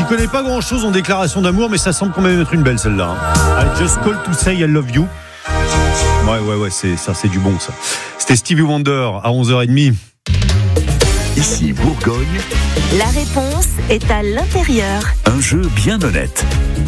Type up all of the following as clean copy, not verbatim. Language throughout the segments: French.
connais pas grand-chose en déclaration d'amour, mais ça semble quand même être une belle celle-là. I just call to say I love you. Ouais, c'est du bon ça. C'était Stevie Wonder à 11h30. Ici Bourgogne. La réponse est à l'intérieur. Un jeu bien honnête.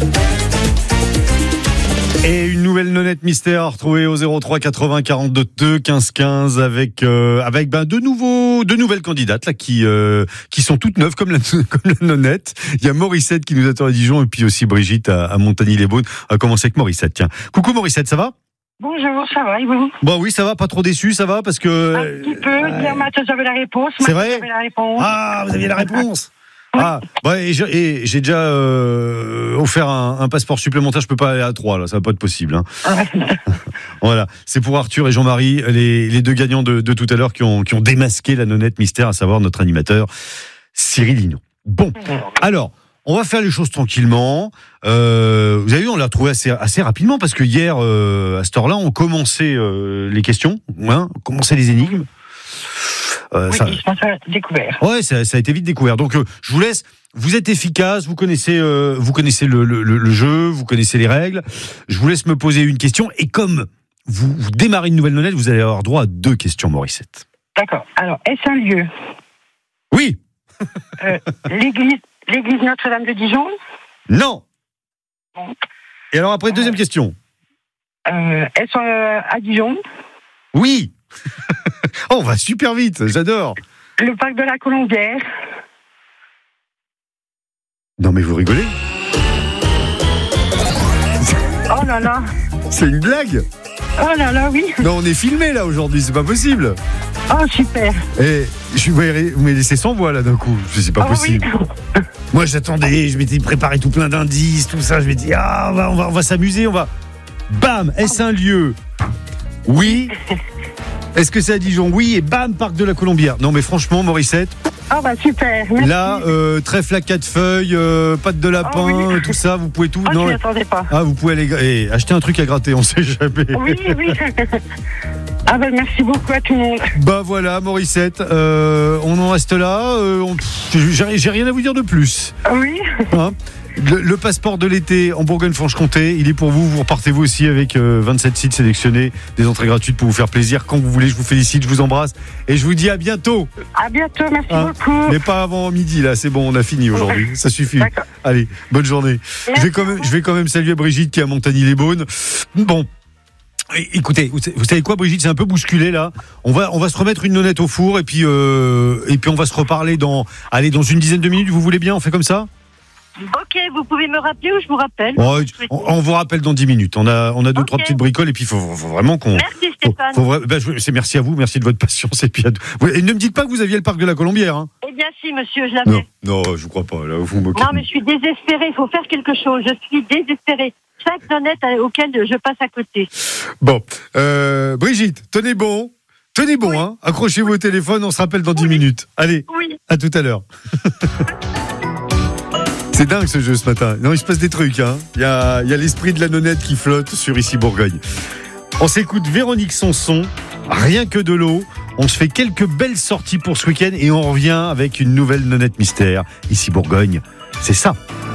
Et une nouvelle nonnette mystère retrouvée au 03 80 42 15 15 avec de nouvelles candidates là qui sont toutes neuves comme la nonnette. Il y a Morissette qui nous attend à Dijon et puis aussi Brigitte à Montagny-les-Beaunes. On va commencer avec Morissette. Tiens, coucou Morissette, ça va? Bonjour, ça va et vous? Bon oui, ça va, pas trop déçu, ça va parce que un petit peu. Hier matin j'avais la réponse. C'est vrai? J'avais la réponse. Ah, vous aviez la réponse. Ah, ouais, et j'ai déjà offert un passeport supplémentaire. Je peux pas aller à 3 là, ça va pas être possible. Hein. Voilà, c'est pour Arthur et Jean-Marie, les deux gagnants de tout à l'heure qui ont démasqué la nonnette mystère, à savoir notre animateur Cyril Lignon. Bon, alors on va faire les choses tranquillement. Vous avez vu, on l'a retrouvé assez rapidement parce que hier, à cette heure-là, on commençait les questions, on commençait les énigmes. Oui, je pense que découvert. Ouais, ça a été vite découvert. Donc, je vous laisse. Vous êtes efficace, vous connaissez le jeu, vous connaissez les règles. Je vous laisse me poser une question. Et comme vous démarrez une nouvelle nonnette, vous allez avoir droit à 2 questions, Morissette. D'accord. Alors, est-ce un lieu? Oui. L'église Notre-Dame de Dijon? Non. Bon. Et alors après, deuxième question. Est-ce à Dijon? Oui. Oh, on va super vite, j'adore. Le parc de la Colombière? Non mais vous rigolez? Oh là là. C'est une blague? Oh là là, oui. Non, on est filmé là aujourd'hui, c'est pas possible. Oh, super. Et vous m'avez laissé sans voix là d'un coup, c'est pas possible. Oui. Moi j'attendais, je m'étais préparé tout plein d'indices, tout ça, je m'étais dit on va s'amuser, Bam, est-ce un lieu? Oui. Est-ce que c'est à Dijon? Oui, et bam, parc de la Colombière. Non mais franchement, Morissette. Oh bah super. Merci. Là, trèfle à 4 feuilles, pattes de lapin, tout ça, vous pouvez tout. Oh, je m'y attendais pas. Ah, vous pouvez aller acheter un truc à gratter, on sait jamais. Oui. Ah ben merci beaucoup à tout le monde. Bah voilà, Morissette, on en reste là. J'ai rien à vous dire de plus. Oui. Hein, le passeport de l'été en Bourgogne-Franche-Comté, il est pour vous. Vous repartez vous aussi avec 27 sites sélectionnés, des entrées gratuites pour vous faire plaisir quand vous voulez. Je vous félicite, je vous embrasse et je vous dis à bientôt. À bientôt, merci beaucoup. Mais pas avant midi là, c'est bon, on a fini aujourd'hui, ça suffit. D'accord. Allez, bonne journée. Je vais quand même saluer Brigitte qui est à Montagny-les-Beaunes. Bon. Écoutez, vous savez quoi, Brigitte, c'est un peu bousculé là. On va se remettre une nonnette au four et puis on va se reparler dans une dizaine de minutes. Vous voulez bien, on fait comme ça? Ok, vous pouvez me rappeler ou je vous rappelle? On vous rappelle dans 10 minutes. On a 2-3 petites bricoles et puis il faut vraiment qu'on. Merci Stéphane. C'est merci à vous, merci de votre patience et puis et ne me dites pas que vous aviez le parc de la Colombière. Hein. Eh bien si, monsieur, je l'avais. Non, je vous crois pas. Là, vous moquez. Non, mais je suis désespérée. Il faut faire quelque chose. Je suis désespérée. Chaque nonnette auquel je passe à côté. Bon, Brigitte, tenez bon, oui. Hein. Accrochez-vous au téléphone, on se rappelle dans 10 minutes. Allez, à tout à l'heure. C'est dingue ce jeu ce matin. Non, il se passe des trucs. Hein. Il y a l'esprit de la nonnette qui flotte sur Ici Bourgogne. On s'écoute Véronique Sanson, Rien que de l'eau. On se fait quelques belles sorties pour ce week-end et on revient avec une nouvelle nonnette mystère. Ici Bourgogne, c'est ça.